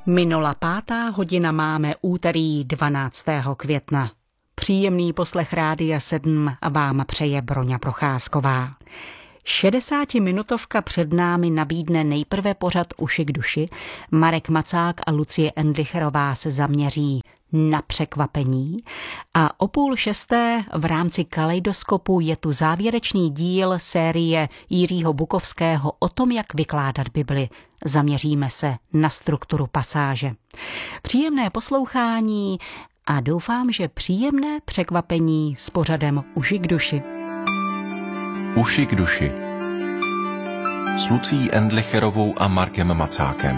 Minula 5:00 máme úterý 12. května. Příjemný poslech Rádia 7 vám přeje Broňa Procházková. 60minutovka před námi nabídne nejprve pořad Uši k duši. Marek Macák a Lucie Endlicherová se zaměří na překvapení a o 5:30 v rámci Kaleidoskopu je tu závěrečný díl série Jiřího Bukovského o tom, jak vykládat Bibli. Zaměříme se na strukturu pasáže. Příjemné poslouchání a doufám, že příjemné překvapení s pořadem Uši k duši. Uši k duši s Lucí Endlicherovou a Markem Macákem.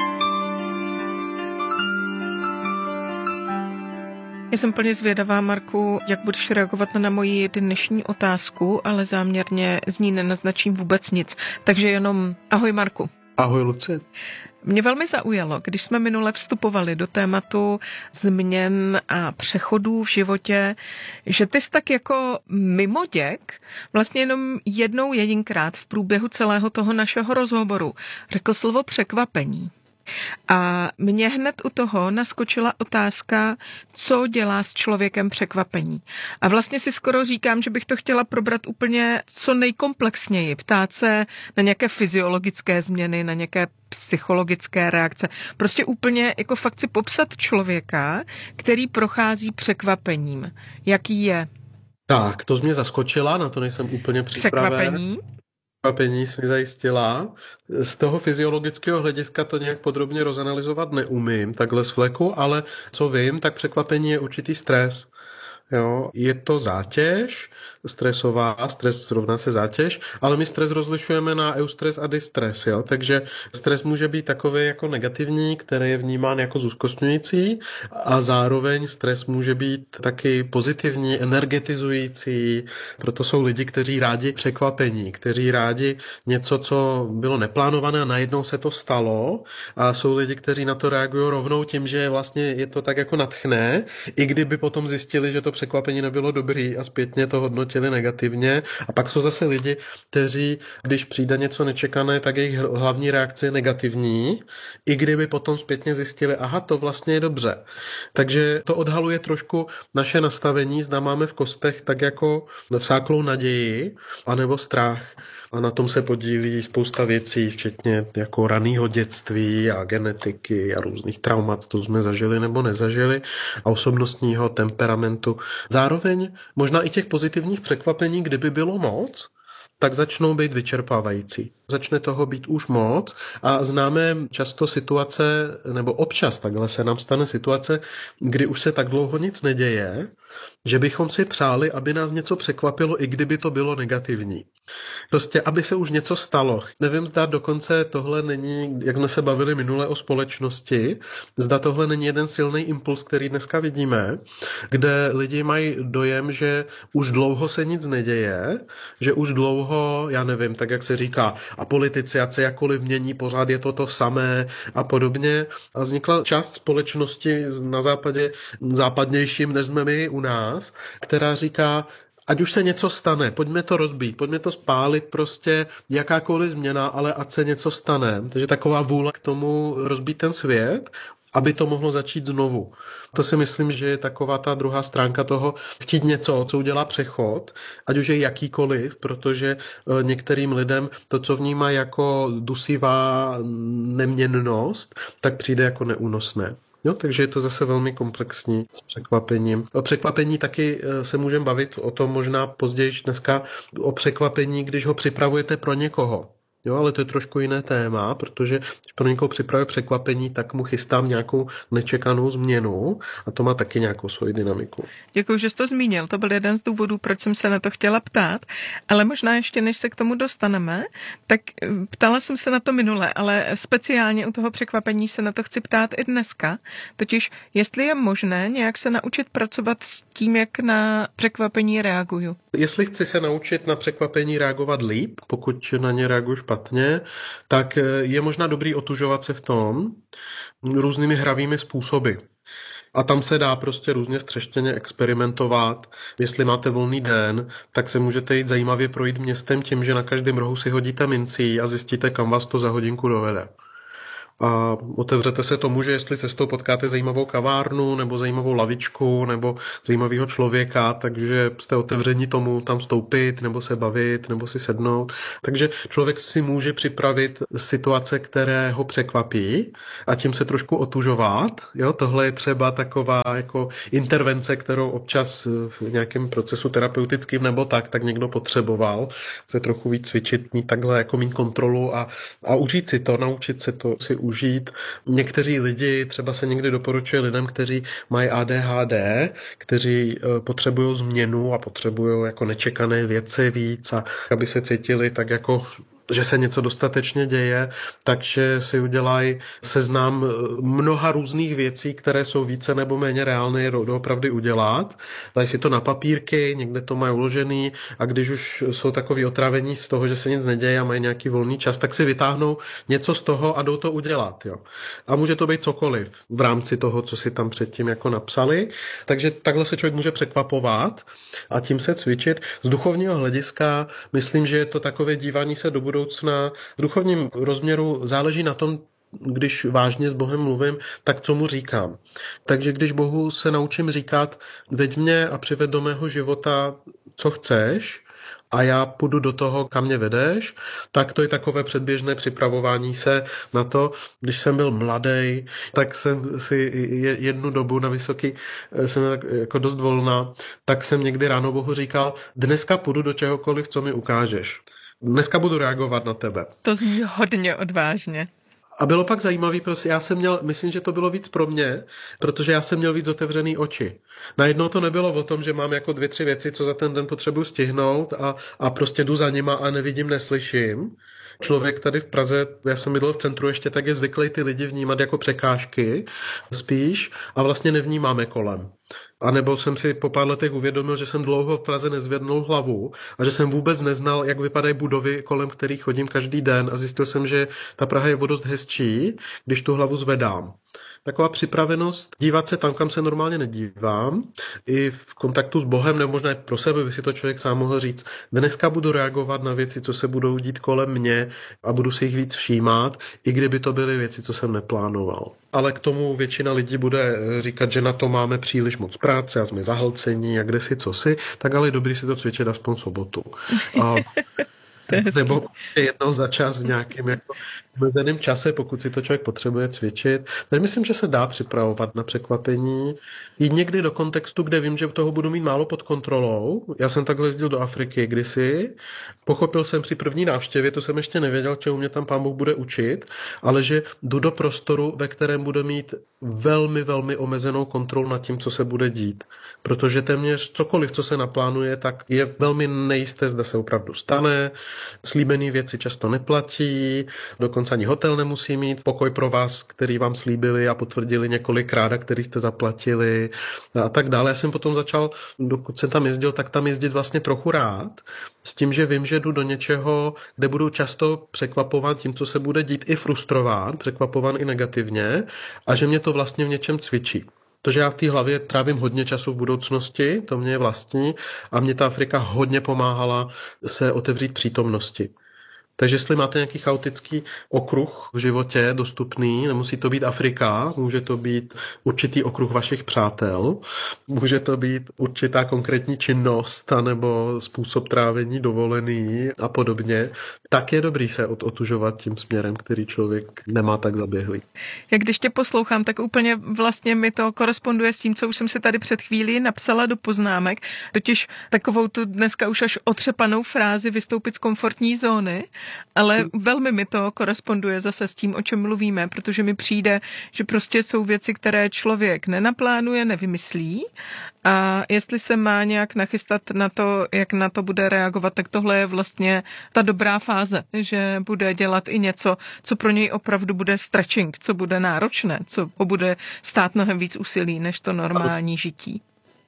Já jsem plně zvědavá, Marku, jak budeš reagovat na moji dnešní otázku, ale záměrně z ní nenaznačím vůbec nic. Takže jenom ahoj, Marku. Ahoj, Lucie. Mě velmi zaujalo, když jsme minule vstupovali do tématu změn a přechodů v životě, že ty jsi tak jako mimoděk vlastně jenom jedinkrát v průběhu celého toho našeho rozhovoru řekl slovo překvapení. A mě hned u toho naskočila otázka, co dělá s člověkem překvapení. A vlastně si skoro říkám, že bych to chtěla probrat úplně co nejkomplexněji. Ptát se na nějaké fyziologické změny, na nějaké psychologické reakce. Prostě úplně jako fakt si popsat člověka, který prochází překvapením. Jaký je? Tak, to jsi mě zaskočila, na to nejsem úplně připraven. Překvapení jsi zajistila. Z toho fyziologického hlediska to nějak podrobně rozanalyzovat neumím, takhle z fleku, ale co vím, tak překvapení je určitý stres. Jo, je to zátěž, stresová, stres rovná se zátěž, ale my stres rozlišujeme na eustres a distres, jo? Takže stres může být takový jako negativní, který je vnímán jako zúzkostňující a zároveň stres může být taky pozitivní, energetizující, proto jsou lidi, kteří rádi překvapení, kteří rádi něco, co bylo neplánované a najednou se to stalo a jsou lidi, kteří na to reagují rovnou tím, že vlastně je to tak jako nadchne, i kdyby potom zjistili, že to překvapení nebylo dobrý a zpětně to hodnotili negativně. A pak jsou zase lidi, kteří, když přijde něco nečekané, tak jejich hlavní reakce je negativní, i kdyby potom zpětně zjistili, aha, to vlastně je dobře. Takže to odhaluje trošku naše nastavení, zda máme v kostech tak jako vsáklou naději, anebo strach. A na tom se podílí spousta věcí, včetně jako raného dětství a genetiky a různých traumat, to jsme zažili nebo nezažili, a osobnostního temperamentu. Zároveň možná i těch pozitivních překvapení, kdyby bylo moc, tak začnou být vyčerpávající. Začne toho být už moc a známe často situace, nebo občas takhle se nám stane situace, kdy už se tak dlouho nic neděje, že bychom si přáli, aby nás něco překvapilo, i kdyby to bylo negativní. Prostě, aby se už něco stalo. Nevím, zda dokonce tohle není, jak jsme se bavili minule o společnosti, zda tohle není jeden silný impuls, který dneska vidíme, kde lidi mají dojem, že už dlouho se nic neděje, že už dlouho, já nevím, tak jak se říká, a politici, ať se jakkoliv mění, pořád je to samé a podobně. A vznikla část společnosti na západě, západnějším, než jsme my u nás, která říká, ať už se něco stane, pojďme to rozbít, pojďme to spálit, prostě jakákoliv změna, ale ať se něco stane. Takže taková vůle k tomu rozbít ten svět, aby to mohlo začít znovu. To si myslím, že je taková ta druhá stránka toho chtít něco, co udělá přechod, ať už je jakýkoliv, protože některým lidem to, co vnímá jako dusivá neměnnost, tak přijde jako neúnosné. Jo, takže je to zase velmi komplexní s překvapením. O překvapení taky se můžeme bavit o tom možná později dneska, o překvapení, když ho připravujete pro někoho. Jo, ale to je trošku jiné téma, protože když pro někoho připravuje překvapení, tak mu chystám nějakou nečekanou změnu a to má taky nějakou svoji dynamiku. Děkuji, že jsi to zmínil. To byl jeden z důvodů, proč jsem se na to chtěla ptát, ale možná ještě než se k tomu dostaneme, tak ptala jsem se na to minule, ale speciálně u toho překvapení se na to chci ptát i dneska. Totiž, jestli je možné nějak se naučit pracovat s tím, jak na překvapení reaguju. Jestli chci se naučit na překvapení reagovat líp, pokud na ně reaguju špatně, tak je možná dobrý otužovat se v tom různými hravými způsoby. A tam se dá prostě různě střeštěně experimentovat. Jestli máte volný den, tak se můžete jít zajímavě projít městem tím, že na každém rohu si hodíte mincí a zjistíte, kam vás to za hodinku dovede. a otevřete se tomu, že jestli cestou potkáte zajímavou kavárnu nebo zajímavou lavičku nebo zajímavého člověka, takže jste otevření tomu tam vstoupit nebo se bavit nebo si sednout. Takže člověk si může připravit situace, které ho překvapí a tím se trošku otužovat. Jo, tohle je třeba taková jako intervence, kterou občas v nějakém procesu terapeutickým nebo tak někdo potřeboval se trochu víc cvičit, mít takhle jako mít kontrolu a užít si to, naučit se to si užít. Někteří lidi, třeba se někdy doporučuje lidem, kteří mají ADHD, kteří potřebují změnu a potřebují jako nečekané věci víc a aby se cítili tak jako že se něco dostatečně děje, takže si udělají seznam mnoha různých věcí, které jsou více nebo méně reálné doopravdy udělat. Dají si to na papírky, někde to mají uložený a když už jsou takový otravení z toho, že se nic neděje a mají nějaký volný čas, tak si vytáhnou něco z toho a jdou to udělat. Jo. A může to být cokoliv v rámci toho, co si tam předtím jako napsali. Takže takhle se člověk může překvapovat a tím se cvičit. Z duchovního hlediska myslím, že je to takové dívání se do budoucna. V duchovním rozměru záleží na tom, když vážně s Bohem mluvím, tak co mu říkám. Takže když Bohu se naučím říkat, veď mě a přived do mého života, co chceš, a já půjdu do toho, kam mě vedeš, tak to je takové předběžné připravování se na to. Když jsem byl mladý, tak jsem si jednu dobu na vysoký, jsem jako dost volná, tak jsem někdy ráno Bohu říkal, dneska půjdu do čehokoliv, co mi ukážeš. Dneska budu reagovat na tebe. To zní hodně odvážně. A bylo pak zajímavý, prostě já jsem měl, myslím, že to bylo víc pro mě, protože já jsem měl víc otevřený oči. Najednou to nebylo o tom, že mám jako 2-3 věci, co za ten den potřebuji stihnout a prostě jdu za nima a nevidím, neslyším. Člověk tady v Praze, já jsem bydlel v centru ještě, tak je zvyklý ty lidi vnímat jako překážky spíš a vlastně nevnímáme kolem. A nebo jsem si po pár letech uvědomil, že jsem dlouho v Praze nezvednul hlavu a že jsem vůbec neznal, jak vypadají budovy, kolem kterých chodím každý den a zjistil jsem, že ta Praha je o dost hezčí, když tu hlavu zvedám. Taková připravenost dívat se tam, kam se normálně nedívám, i v kontaktu s Bohem, nebo možná pro sebe by si to člověk sám mohl říct, dneska budu reagovat na věci, co se budou dít kolem mě a budu si jich víc všímat, i kdyby to byly věci, co jsem neplánoval. Ale k tomu většina lidí bude říkat, že na to máme příliš moc práce a jsme zahlcení a kde si, co si, tak ale je dobrý si to cvičit aspoň sobotu. Nebo jednou za čas v nějakém jako omezeném čase, pokud si to člověk potřebuje cvičit. Tak myslím, že se dá připravovat na překvapení. Jít někdy do kontextu, kde vím, že toho budu mít málo pod kontrolou. Já jsem takhle jezdil do Afriky kdysi. Pochopil jsem při první návštěvě, to jsem ještě nevěděl, čemu mě tam Pán Bůh bude učit, ale že jdu do prostoru, ve kterém budu mít velmi, velmi omezenou kontrolu nad tím, co se bude dít. Protože téměř cokoliv, co se naplánuje, tak je velmi nejisté, zda se opravdu stane. Slíbené věci často neplatí, dokonce ani hotel nemusí mít pokoj pro vás, který vám slíbili a potvrdili několikrát, a který jste zaplatili a tak dále. Já jsem potom začal, dokud jsem tam jezdil, tak tam jezdit vlastně trochu rád, s tím, že vím, že jdu do něčeho, kde budu často překvapován tím, co se bude dít, i frustrován, překvapován i negativně a že mě to vlastně v něčem cvičí. Protože já v té hlavě trávím hodně času v budoucnosti, to mě je vlastní a mě ta Afrika hodně pomáhala se otevřít přítomnosti. Takže jestli máte nějaký chaotický okruh v životě dostupný, nemusí to být Afrika, může to být určitý okruh vašich přátel, může to být určitá konkrétní činnost nebo způsob trávení dovolený a podobně, tak je dobrý se otužovat tím směrem, který člověk nemá tak zaběhlý. Jak když tě poslouchám, tak úplně vlastně mi to koresponduje s tím, co už jsem si tady před chvílí napsala do poznámek, totiž takovou tu dneska už až otřepanou frázi vystoupit z komfortní zóny, ale velmi mi to koresponduje zase s tím, o čem mluvíme, protože mi přijde, že prostě jsou věci, které člověk nenaplánuje, nevymyslí a jestli se má nějak nachystat na to, jak na to bude reagovat, tak tohle je vlastně ta dobrá fáze, že bude dělat i něco, co pro něj opravdu bude stretching, co bude náročné, co bude stát mnohem víc úsilí, než to normální žití.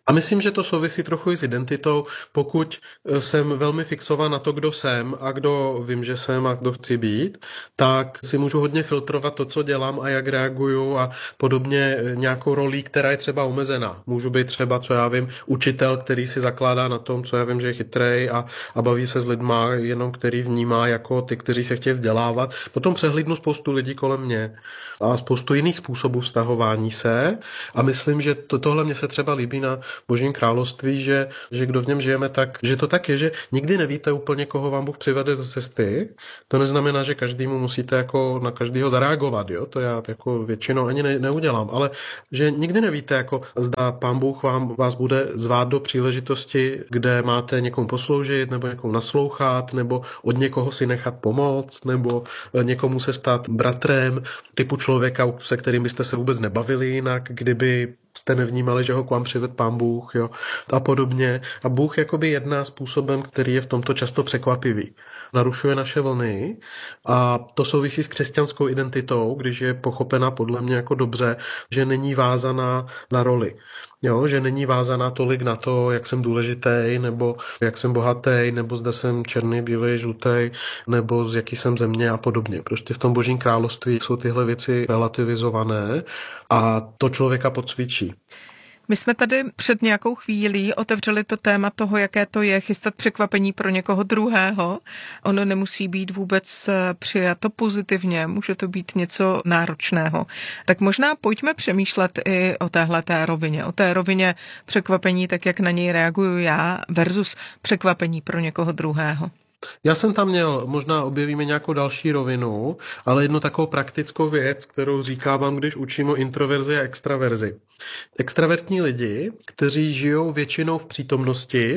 A myslím, že to souvisí trochu i s identitou. Pokud jsem velmi fixován na to, kdo jsem a kdo vím, že jsem a kdo chci být, tak si můžu hodně filtrovat to, co dělám a jak reaguju a podobně nějakou rolí, která je třeba omezená. Můžu být třeba, co já vím, učitel, který si zakládá na tom, co já vím, že je chytrej a baví se s lidma, jenom který vnímá jako ty, kteří se chtějí vzdělávat. Potom přehlídnu spoustu lidí kolem mě a spoustu jiných způsobů vztahování se a myslím, že tohle mě se třeba líbí na Božím království, že kdo v něm žijeme, tak, že to tak je, že nikdy nevíte úplně, koho vám Bůh přivede do cesty. To neznamená, že každému musíte jako na každého zareagovat, jo? To já jako většinou ani neudělám, ale že nikdy nevíte, jako zda Pán Bůh vás bude zvát do příležitosti, kde máte někomu posloužit, nebo někomu naslouchat, nebo od někoho si nechat pomoct, nebo někomu se stát bratrem, typu člověka, se kterým byste se vůbec nebavili jinak, kdyby jste nevnímali, že ho k vám přived Pán Bůh, jo, a podobně. A Bůh jakoby jedná způsobem, který je v tomto často překvapivý. Narušuje naše vlny a to souvisí s křesťanskou identitou, když je pochopena podle mě jako dobře, že není vázaná na roli. Jo, že není vázaná tolik na to, jak jsem důležitý, nebo jak jsem bohatý, nebo zda jsem černý, bílý, žlutý, nebo z jaký jsem země a podobně. Prostě v tom Božím království jsou tyhle věci relativizované a to člověka podcvičí. My jsme tady před nějakou chvílí otevřeli to téma toho, jaké to je chystat překvapení pro někoho druhého. Ono nemusí být vůbec přijato pozitivně, může to být něco náročného. Tak možná pojďme přemýšlet i o téhleté rovině, o té rovině překvapení, tak jak na něj reaguju já, versus překvapení pro někoho druhého. Já jsem tam měl, možná objevíme nějakou další rovinu, ale jednu takovou praktickou věc, kterou říkávám, když učím o introverzi a extraverzi. Extravertní lidi, kteří žijou většinou v přítomnosti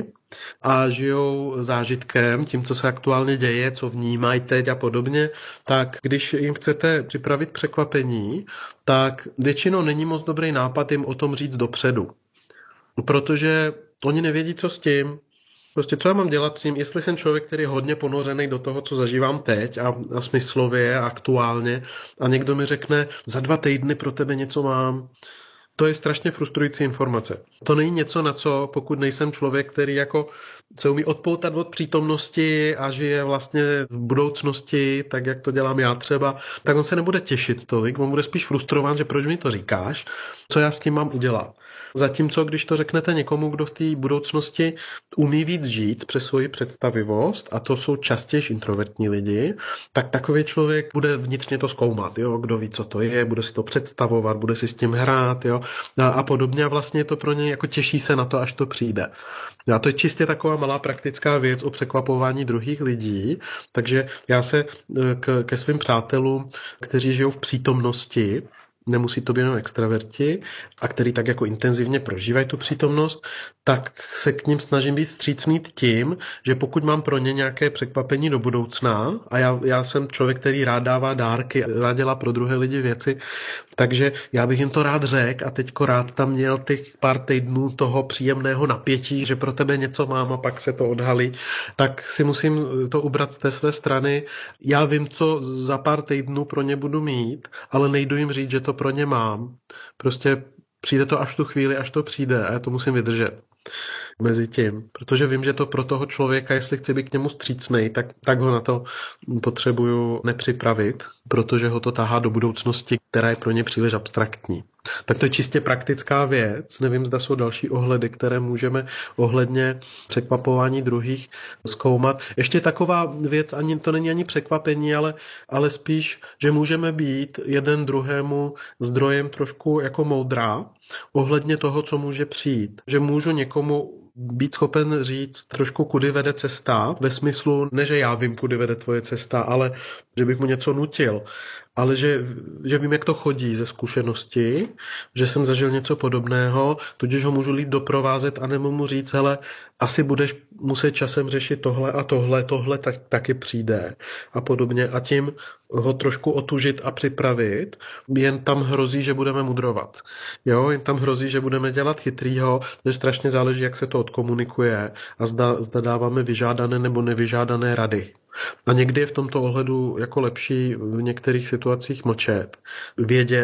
a žijou zážitkem, tím, co se aktuálně děje, co vnímají teď a podobně, tak když jim chcete připravit překvapení, tak většinou není moc dobrý nápad jim o tom říct dopředu. Protože oni nevědí, co s tím. Prostě co já mám dělat s tím, jestli jsem člověk, který je hodně ponořený do toho, co zažívám teď a smyslově a aktuálně a někdo mi řekne, za 2 týdny pro tebe něco mám. To je strašně frustrující informace. To není něco, na co, pokud nejsem člověk, který jako se umí odpoutat od přítomnosti a žije vlastně v budoucnosti, tak jak to dělám já třeba, tak on se nebude těšit tolik, on bude spíš frustrován, že proč mi to říkáš, co já s tím mám udělat. Zatímco, když to řeknete někomu, kdo v té budoucnosti umí víc žít přes svoji představivost, a to jsou častěji introvertní lidi, tak takový člověk bude vnitřně to zkoumat, jo? Kdo ví, co to je, bude si to představovat, bude si s tím hrát, jo? A podobně, a vlastně je to pro něj jako těší se na to, až to přijde. A to je čistě taková malá praktická věc o překvapování druhých lidí, takže já se ke svým přátelům, kteří žijou v přítomnosti, nemusí to být jenom extraverti, a který tak jako intenzivně prožívají tu přítomnost, tak se k ním snažím být vstřícný tím, že pokud mám pro ně nějaké překvapení do budoucna, a já jsem člověk, který rád dává dárky, rád dělá pro druhé lidi věci, takže já bych jim to rád řekl a teďko rád tam měl těch pár týdnů toho příjemného napětí, že pro tebe něco mám a pak se to odhalí, tak si musím to ubrat z té své strany. Já vím, co za pár týdnů pro ně budu mít, ale nejdu jim říct, že to pro ně mám. Prostě přijde to až tu chvíli, až to přijde a já to musím vydržet mezi tím, protože vím, že to pro toho člověka, jestli chci být k němu vstřícnej, tak ho na to potřebuju nepřipravit, protože ho to tahá do budoucnosti, která je pro ně příliš abstraktní. Tak to je čistě praktická věc. Nevím, zda jsou další ohledy, které můžeme ohledně překvapování druhých zkoumat. Ještě taková věc, to není ani překvapení, ale spíš, že můžeme být jeden druhému zdrojem trošku jako moudra ohledně toho, co může přijít. Že můžu někomu být schopen říct trošku, kudy vede cesta, ve smyslu, ne, že já vím, kudy vede tvoje cesta, ale že bych mu něco nutil, ale že vím, jak to chodí ze zkušenosti, že jsem zažil něco podobného, tudíž ho můžu líp doprovázet a nebo mu říct, hele, asi budeš muset časem řešit tohle a tohle taky přijde a podobně a tím ho trošku otužit a připravit, jen tam hrozí, že budeme mudrovat. Jo, jen tam hrozí, že budeme dělat chytrýho, že strašně záleží, jak se to odkomunikuje a zda dáváme vyžádané nebo nevyžádané rady. A někdy je v tomto ohledu jako lepší v některých situacích mlčet, vědět,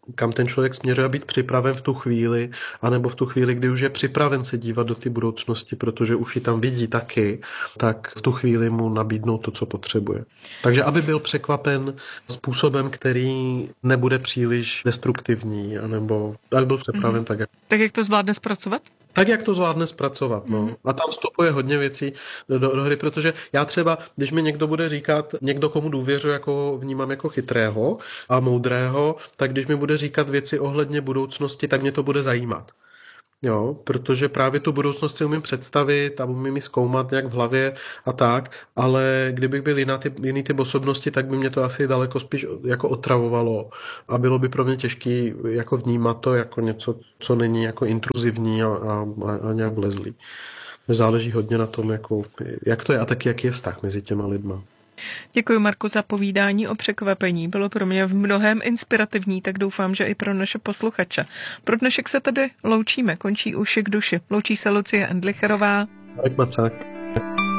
kam ten člověk směřuje, být připraven v tu chvíli, anebo v tu chvíli, kdy už je připraven se dívat do ty budoucnosti, protože už ji tam vidí taky, tak v tu chvíli mu nabídnout to, co potřebuje. Takže aby byl překvapen způsobem, který nebude příliš destruktivní, anebo aby byl připraven tak, jak to zvládne zpracovat? Tak, jak to zvládne zpracovat, no. A tam vstupuje hodně věcí do hry, protože já třeba, když mi někdo bude říkat, někdo komu důvěřuji, jako vnímám jako chytrého a moudrého, tak když mi bude říkat věci ohledně budoucnosti, tak mě to bude zajímat. Jo, protože právě tu budoucnost si umím představit a umím ji zkoumat nějak v hlavě a tak, ale kdybych byl jiný typ osobnosti, tak by mě to asi daleko spíš jako otravovalo a bylo by pro mě těžké jako vnímat to jako něco, co není jako intruzivní a nějak vlezlý. Záleží hodně na tom, jako, jak to je a taky jaký je vztah mezi těma lidma. Děkuji, Marku, za povídání o překvapení. Bylo pro mě v mnohém inspirativní, tak doufám, že i pro naše posluchače. Pro dnešek se tedy loučíme, končí Uši k duši. Loučí se Lucie Endlicherová. Marek Macák.